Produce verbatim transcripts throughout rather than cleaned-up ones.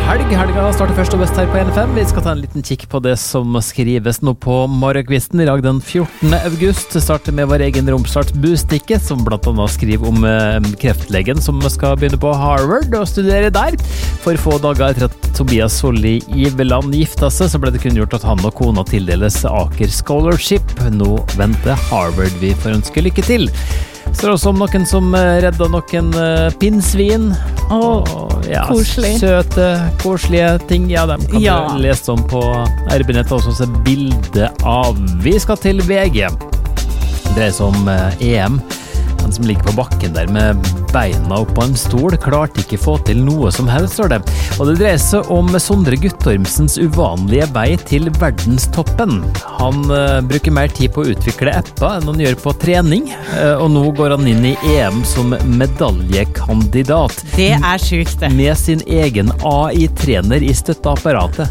helg. Helga starter først og best her på N F M. Vi skal ta en liten kikk på det som skrives nå på morgenkvisten. I dag den fjortende august starter med vår egen Romsdals Bustikke, som blant annet skriver om eh, kreftlegen som skal begynne på Harvard og studere der. For få dager etter at Tobias Solli Iveland gifta seg, så ble det kunngjort at han og kona tildeles Aker Scholarship. Nå venter Harvard vi får ønske lykke til. Så er det også om noen som redder noen uh, pinnsvin. Åh, ja, koselig. Søte, koselige ting. Ja, dem kan Ja. du lese om på R B-nettet, også se bilde av. Vi skal til V G. Det dreier seg om uh, E M. Han som ligger på bakken der med beina opp på en stol, klarte ikke få til noe som helst, står det. Og det dreier seg om Sondre Guttormsens uvanlige vei til verdenstoppen. Han uh, bruker mer tid på å utvikle apper enn han gjør på trening, uh, og nå går han inn i E M som medaljekandidat. Det er sykt det. Med sin egen A I-trener i støtteapparatet.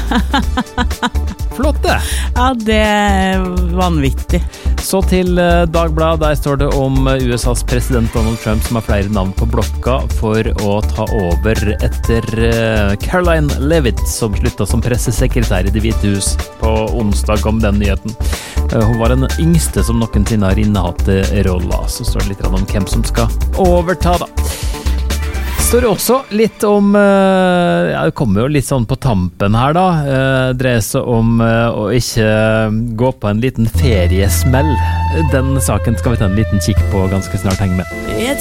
Flott det! Ja, det er vanvittig. Så til uh, Dagbladet, der står det om U S A's president Donald Trump som har flere navn på blokka for å ta over etter uh, Caroline Leavitt, som slutta som pressesekretær i Det hvite hus på onsdag om den nyheten. Uh, hun var den yngste som noensinne har innehatt rolla, så står det litt om hvem som skal overta da. Det står også litt om, ja, det kommer jo litt sånn på tampen her da, det dreier seg om å ikke gå på en liten feriesmell. Den saken skal vi ta en liten kikk på ganske snart, heng med.